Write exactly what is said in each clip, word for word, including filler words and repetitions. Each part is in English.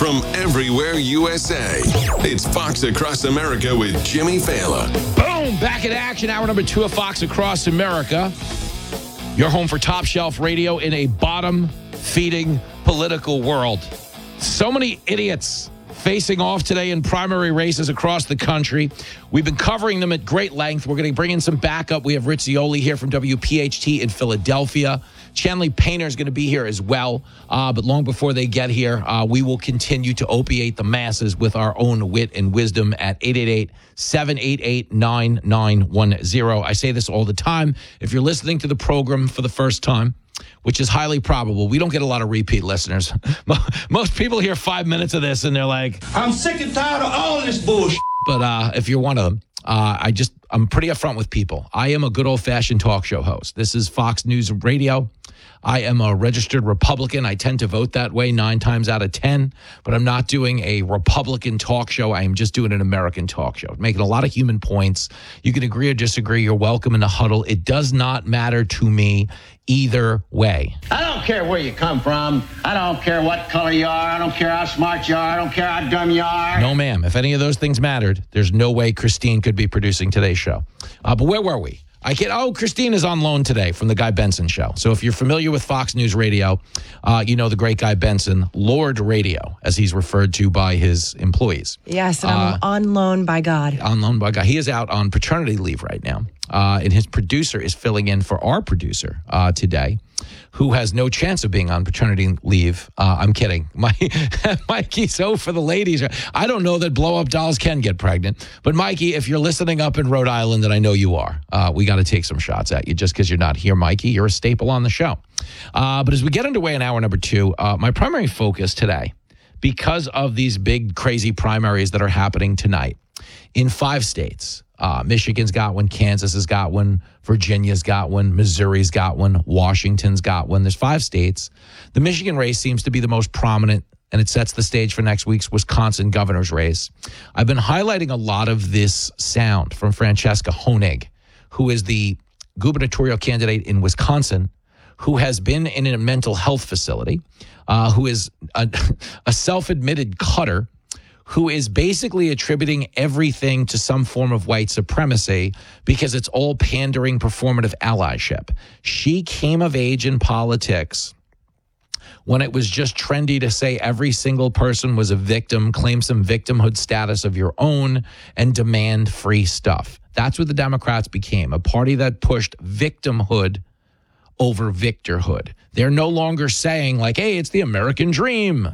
from everywhere U S A. It's Fox Across America with Jimmy Fallon. Boom! Back in action. Hour number two of Fox Across America. Your home for top shelf radio in a bottom-feeding political world. So many idiots facing off today in primary races across the country. We've been covering them at great length. We're going to bring in some backup. We have Rich Zeoli here from W P H T in Philadelphia. Chanley Painter is going to be here as well. Uh, but long before they get here, uh, we will continue to opiate the masses with our own wit and wisdom at eight eight eight, seven eight eight, nine nine one zero. I say this all the time. If you're listening to the program for the first time, which is highly probable, we don't get a lot of repeat listeners. Most people hear five minutes of this and they're like, I'm sick and tired of all this bullshit. But uh, if you're one of them, uh, I just, I'm pretty upfront with people. I am a good old-fashioned talk show host. This is Fox News Radio. I am a registered Republican. I tend to vote that way nine times out of ten, but I'm not doing a Republican talk show. I am just doing an American talk show, making a lot of human points. You can agree or disagree. You're welcome in the huddle. It does not matter to me either way. I don't care where you come from. I don't care what color you are. I don't care how smart you are. I don't care how dumb you are. No, ma'am. If any of those things mattered, there's no way Christine could be producing today's show. Uh, but where were we? I can't, oh, Christine is on loan today from the Guy Benson Show. So if you're familiar with Fox News Radio, uh, you know the great Guy Benson, Lord Radio, as he's referred to by his employees. Yes, and I'm uh, on loan by God. On loan by God. He is out on paternity leave right now. Uh, and his producer is filling in for our producer uh, today, who has no chance of being on paternity leave. Uh, I'm kidding. My, Mikey, so for the ladies, I don't know that blow-up dolls can get pregnant. But, Mikey, if you're listening up in Rhode Island, and I know you are, uh, we got to take some shots at you just because you're not here, Mikey. You're a staple on the show. Uh, but as we get underway in hour number two, uh, my primary focus today, because of these big, crazy primaries that are happening tonight in five states, Uh, Michigan's got one, Kansas has got one, Virginia's got one, Missouri's got one, Washington's got one. There's five states. The Michigan race seems to be the most prominent, and it sets the stage for next week's Wisconsin governor's race. I've been highlighting a lot of this sound from Francesca Honig, who is the gubernatorial candidate in Wisconsin, who has been in a mental health facility, uh, who is a, a self-admitted cutter, who is basically attributing everything to some form of white supremacy because it's all pandering performative allyship. She came of age in politics when it was just trendy to say every single person was a victim, claim some victimhood status of your own, and demand free stuff. That's what the Democrats became, a party that pushed victimhood over victorhood. They're no longer saying like, hey, it's the American dream.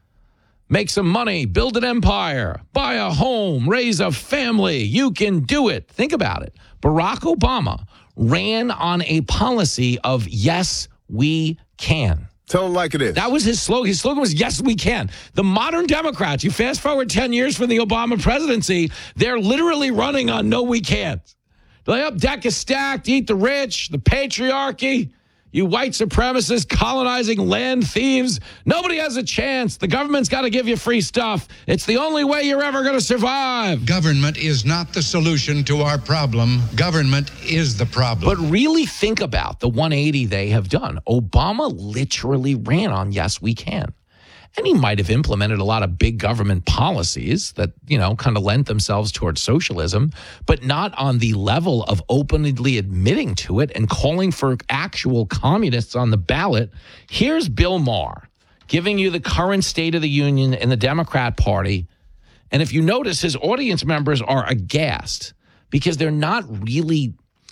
Make some money, build an empire, buy a home, raise a family. You can do it. Think about it. Barack Obama ran on a policy of yes, we can. Tell them like it is. That was his slogan. His slogan was, yes, we can. The modern Democrats, you fast forward ten years from the Obama presidency, they're literally running on no, we can't. They're like, oh, deck is stacked, eat the rich, the patriarchy. You white supremacists colonizing land thieves. Nobody has a chance. The government's got to give you free stuff. It's the only way you're ever going to survive. Government is not the solution to our problem. Government is the problem. But really think about the one eighty they have done. Obama literally ran on yes, we can. And he might have implemented a lot of big government policies that, you know, kind of lent themselves towards socialism, but not on the level of openly admitting to it and calling for actual communists on the ballot. Here's Bill Maher giving you the current state of the union in the Democrat Party. And if you notice, his audience members are aghast because they're not really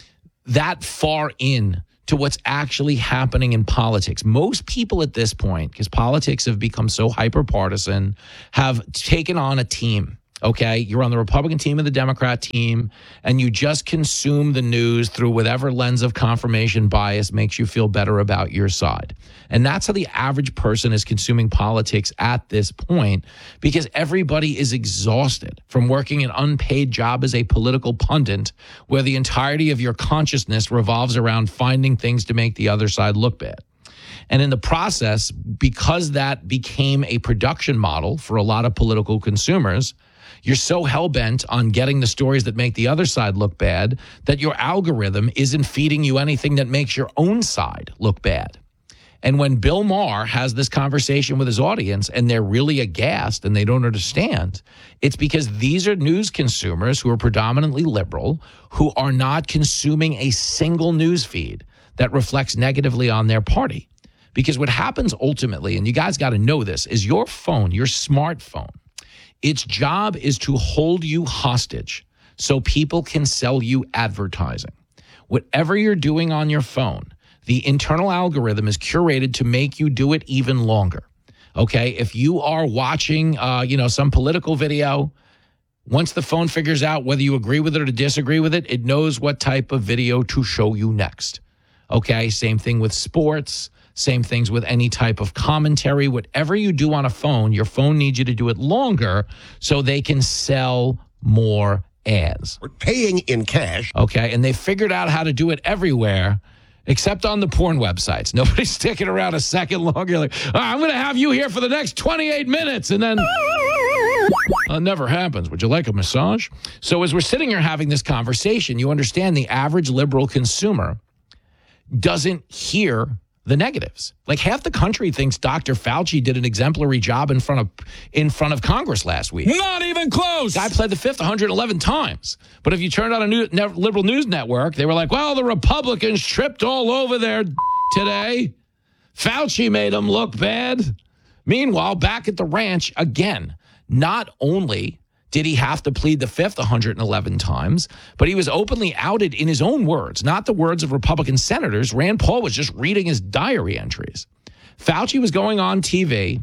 that far in to what's actually happening in politics. Most people at this point, because politics have become so hyper-partisan, have taken on a team, okay? You're on the Republican team and the Democrat team, and you just consume the news through whatever lens of confirmation bias makes you feel better about your side. And that's how the average person is consuming politics at this point, because everybody is exhausted from working an unpaid job as a political pundit where the entirety of your consciousness revolves around finding things to make the other side look bad. And in the process, because that became a production model for a lot of political consumers, you're so hell-bent on getting the stories that make the other side look bad that your algorithm isn't feeding you anything that makes your own side look bad. And when Bill Maher has this conversation with his audience and they're really aghast and they don't understand, it's because these are news consumers who are predominantly liberal, who are not consuming a single news feed that reflects negatively on their party. Because what happens ultimately, and you guys got to know this, is your phone, your smartphone, its job is to hold you hostage so people can sell you advertising. Whatever you're doing on your phone, the internal algorithm is curated to make you do it even longer. Okay, if you are watching, uh, you know, some political video, once the phone figures out whether you agree with it or disagree with it, it knows what type of video to show you next. Okay, same thing with sports, same things with any type of commentary. Whatever you do on a phone, your phone needs you to do it longer so they can sell more ads. We're paying in cash. Okay, and they figured out how to do it everywhere except on the porn websites. Nobody's sticking around a second longer. Like, oh, I'm going to have you here for the next twenty-eight minutes, and then uh, never happens. Would you like a massage? So as we're sitting here having this conversation, you understand the average liberal consumer doesn't hear the negatives. Like half the country thinks Doctor Fauci did an exemplary job in front of in front of Congress last week. Not even close. Guy pled the fifth one hundred eleven times. But if you turned on a new, ne- liberal news network, they were like, well, the Republicans tripped all over there today. Fauci made them look bad. Meanwhile, back at the ranch again, not only did he have to plead the fifth one hundred eleven times, but he was openly outed in his own words, not the words of Republican senators. Rand Paul was just reading his diary entries. Fauci was going on T V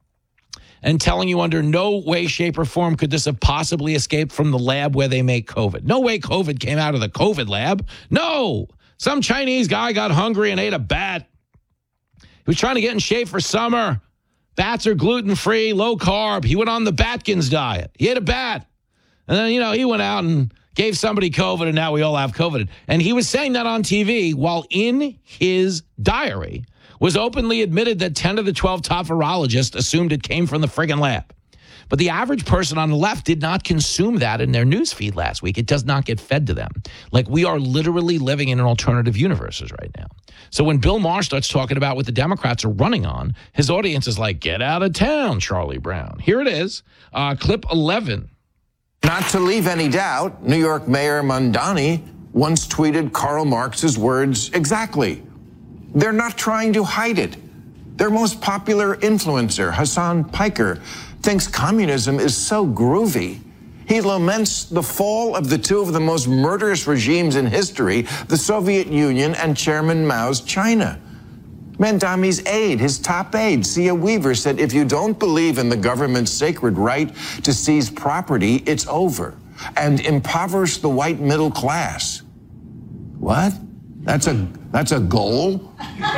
and telling you under no way, shape, or form could this have possibly escaped from the lab where they make COVID. No way COVID came out of the COVID lab. No. Some Chinese guy got hungry and ate a bat. He was trying to get in shape for summer. Bats are gluten-free, low carb. He went on the Batkins diet. He ate a bat. And then, you know, he went out and gave somebody COVID, and now we all have COVID. And he was saying that on T V while in his diary was openly admitted that ten of the twelve top virologists assumed it came from the friggin' lab. But the average person on the left did not consume that in their news feed last week. It does not get fed to them. Like, we are literally living in an alternative universes right now. So when Bill Maher starts talking about what the Democrats are running on, his audience is like, get out of town, Charlie Brown. Here it is, uh, clip eleven. Not to leave any doubt, New York Mayor Mamdani once tweeted Karl Marx's words exactly. They're not trying to hide it. Their most popular influencer, Hassan Piker, thinks communism is so groovy. He laments the fall of the two of the most murderous regimes in history, the Soviet Union and Chairman Mao's China. Mamdani's aide, his top aide, Sia Weaver, said, if you don't believe in the government's sacred right to seize property, it's over, and impoverish the white middle class. What? That's a, that's a goal?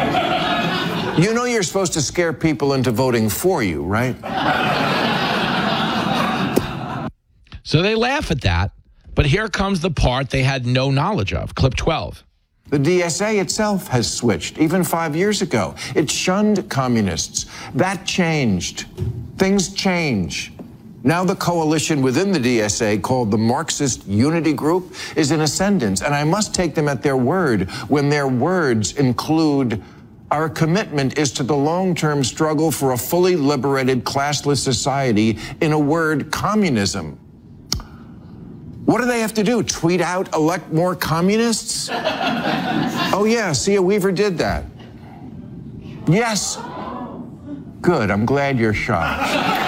You know you're supposed to scare people into voting for you, right? So they laugh at that, but here comes the part they had no knowledge of. Clip twelve. The D S A itself has switched, even five years ago. It shunned communists. That changed. Things change. Now the coalition within the D S A, called the Marxist Unity Group, is in ascendance, and I must take them at their word when their words include, our commitment is to the long-term struggle for a fully liberated, classless society, in a word, communism. What do they have to do? Tweet out, elect more communists? Oh, yeah, Sia Weaver did that. Yes. Good, I'm glad you're shocked.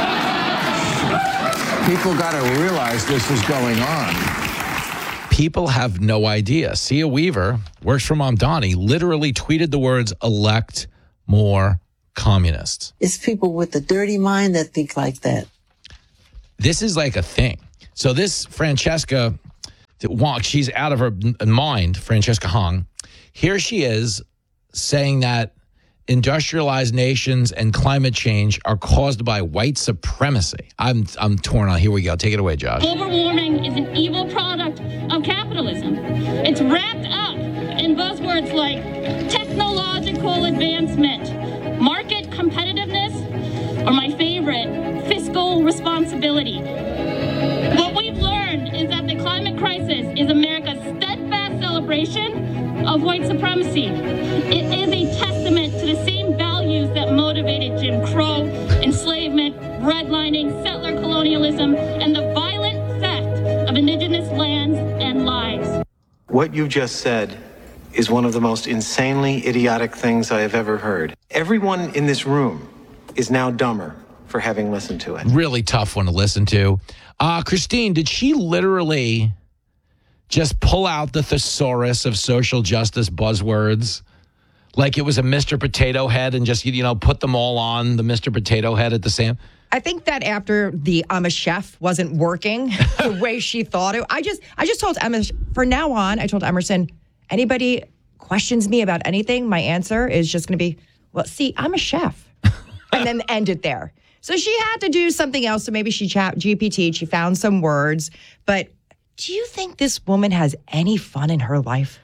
People got to realize this is going on. People have no idea. Sia Weaver, works for Mamdani, literally tweeted the words, elect more communists. It's people with a dirty mind that think like that. This is like a thing. So this Francesca Wong, she's out of her mind, Francesca Hong. Here she is saying that industrialized nations and climate change are caused by white supremacy. I'm I'm torn on. Here we go. Take it away, Josh. Global warming is an evil product of capitalism. It's wrapped up in buzzwords like technological advancement, market competitiveness, or my favorite, fiscal responsibility. What we've learned is that the climate crisis is America's steadfast celebration celebration of white supremacy. It is a testament to the same values that motivated Jim Crow, enslavement, redlining, settler colonialism, and the violent theft of indigenous lands and lives. What you just said is one of the most insanely idiotic things I have ever heard. Everyone in this room is now dumber for having listened to it. Really tough one to listen to. Uh, Christine, did she literally just pull out the thesaurus of social justice buzzwords like it was a Mister Potato Head and just, you know, put them all on the Mister Potato Head at the same? I think that after the I'm a chef wasn't working the way she thought it, I just I just told Emma, from now on, I told Emerson, anybody questions me about anything, my answer is just going to be, well, see, I'm a chef. And then end it there. So she had to do something else. So maybe she chat G P T, she found some words. But do you think this woman has any fun in her life?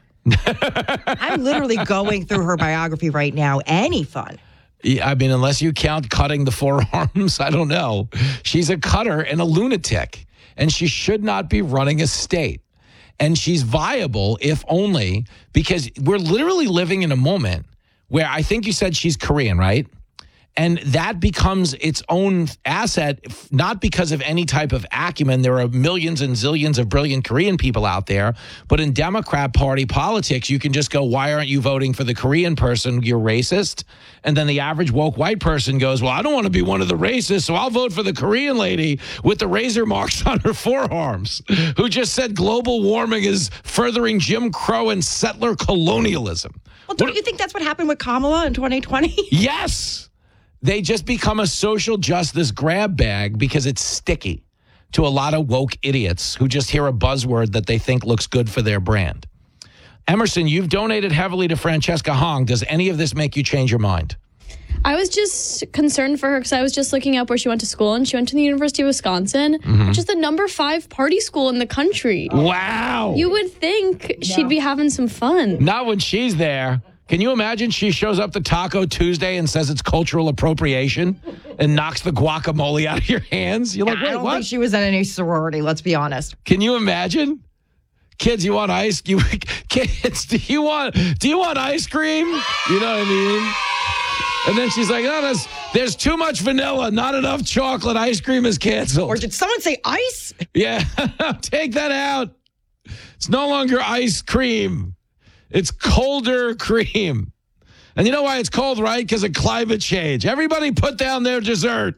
I'm literally going through her biography right now. Any fun? Yeah, I mean, unless you count cutting the forearms, I don't know. She's a cutter and a lunatic, and she should not be running a state. And she's viable, if only, because we're literally living in a moment where I think you said she's Korean, right? And that becomes its own asset, not because of any type of acumen. There are millions and zillions of brilliant Korean people out there. But in Democrat Party politics, you can just go, why aren't you voting for the Korean person? You're racist. And then the average woke white person goes, well, I don't want to be one of the racists, so I'll vote for the Korean lady with the razor marks on her forearms, who just said global warming is furthering Jim Crow and settler colonialism. Well, don't what, you think that's what happened with Kamala in twenty twenty? Yes. They just become a social justice grab bag because it's sticky to a lot of woke idiots who just hear a buzzword that they think looks good for their brand. Emerson, you've donated heavily to Francesca Hong. Does any of this make you change your mind? I was just concerned for her because I was just looking up where she went to school, and she went to the University of Wisconsin, mm-hmm. which is the number five party school in the country. Wow. You would think no. she'd be having some fun. Not when she's there. Can you imagine she shows up to Taco Tuesday and says it's cultural appropriation and knocks the guacamole out of your hands? You're like, yeah, wait, I don't what? think she was in any sorority, let's be honest. Can you imagine? Kids, you want ice? You, kids, do you want do you want ice cream? You know what I mean? And then she's like, oh, there's, there's too much vanilla, not enough chocolate. Ice cream is canceled. Or did someone say ice? Yeah, take that out. It's no longer ice cream. It's colder cream. And you know why it's cold, right? Because of climate change. Everybody put down their dessert.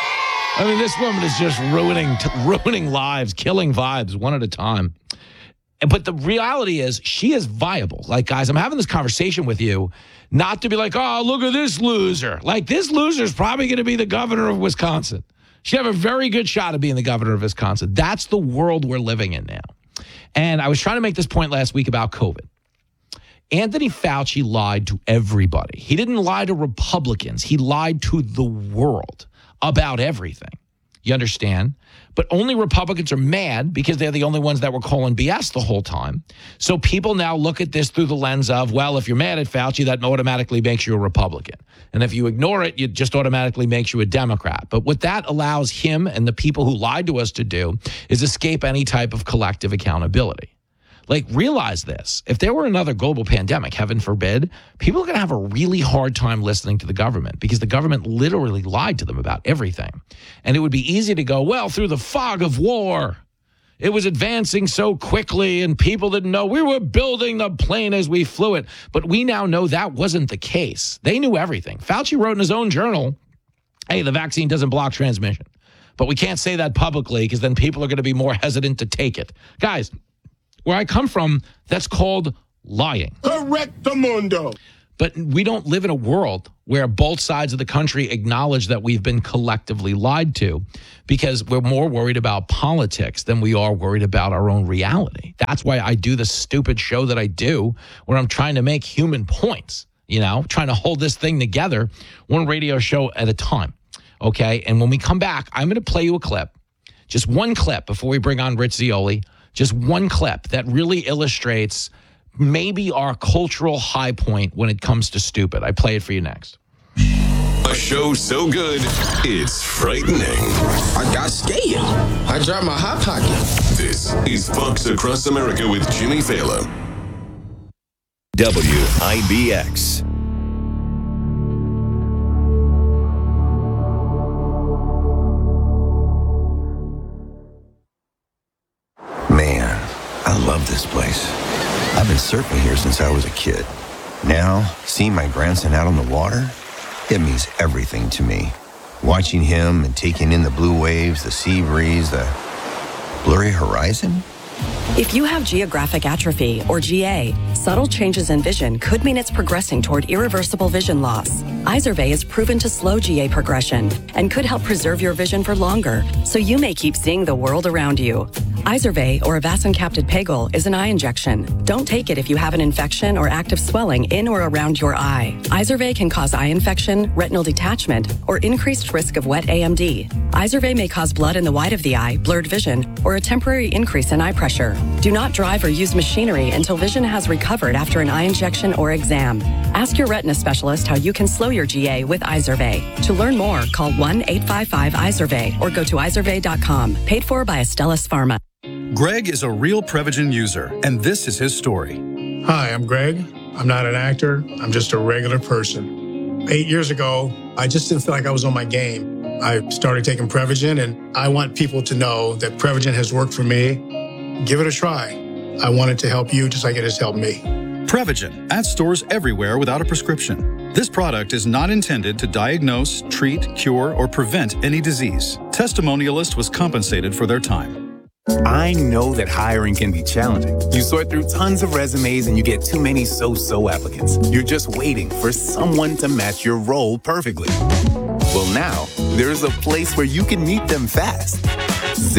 I mean, this woman is just ruining ruining lives, killing vibes one at a time. But the reality is she is viable. Like, guys, I'm having this conversation with you not to be like, oh, look at this loser. Like, this loser is probably going to be the governor of Wisconsin. She'd have a very good shot of being the governor of Wisconsin. That's the world we're living in now. And I was trying to make this point last week about COVID. Anthony Fauci lied to everybody. He didn't lie to Republicans. He lied to the world about everything. You understand? But only Republicans are mad because they're the only ones that were calling B S the whole time. So people now look at this through the lens of, well, if you're mad at Fauci, that automatically makes you a Republican. And if you ignore it, it just automatically makes you a Democrat. But what that allows him and the people who lied to us to do is escape any type of collective accountability. Like, realize this. If there were another global pandemic, heaven forbid, people are going to have a really hard time listening to the government because the government literally lied to them about everything. And it would be easy to go, well, through the fog of war, it was advancing so quickly and people didn't know. We were building the plane as we flew it. But we now know that wasn't the case. They knew everything. Fauci wrote in his own journal, hey, the vaccine doesn't block transmission. But we can't say that publicly because then people are going to be more hesitant to take it. Guys, where I come from, that's called lying. Correctamundo. But we don't live in a world where both sides of the country acknowledge that we've been collectively lied to because we're more worried about politics than we are worried about our own reality. That's why I do the stupid show that I do where I'm trying to make human points, you know, trying to hold this thing together one radio show at a time. Okay. And when we come back, I'm going to play you a clip, just one clip before we bring on Rich Zeoli. Just one clip that really illustrates maybe our cultural high point when it comes to stupid. I play it for you next. A show so good, it's frightening. I got scared. I dropped my hot pocket. This is Fox Across America with Jimmy Fallon. W I B X. Man, I love this place. I've been surfing here since I was a kid. Now, seeing my grandson out on the water, it means everything to me. Watching him and taking in the blue waves, the sea breeze, the blurry horizon. If you have geographic atrophy, or G A, subtle changes in vision could mean it's progressing toward irreversible vision loss. Izervay is proven to slow G A progression and could help preserve your vision for longer, so you may keep seeing the world around you. Izervay, or avacincaptad pegol, is an eye injection. Don't take it if you have an infection or active swelling in or around your eye. Izervay can cause eye infection, retinal detachment, or increased risk of wet A M D. Izervay may cause blood in the white of the eye, blurred vision, or a temporary increase in eye pressure. Do not drive or use machinery until vision has recovered after an eye injection or exam. Ask your retina specialist how you can slow your G A with Izervay. To learn more, call one eight five five Izervay or go to izervay dot com. Paid for by Astellas Pharma. Greg is a real Prevagen user, and this is his story. Hi, I'm Greg. I'm not an actor. I'm just a regular person. Eight years ago, I just didn't feel like I was on my game. I started taking Prevagen, and I want people to know that Prevagen has worked for me. Give it a try. I want it to help you just like it has helped me. Prevagen, at stores everywhere without a prescription. This product is not intended to diagnose, treat, cure, or prevent any disease. Testimonialist was compensated for their time. I know that hiring can be challenging. You sort through tons of resumes and you get too many so-so applicants. You're just waiting for someone to match your role perfectly. Well, now, there's a place where you can meet them fast.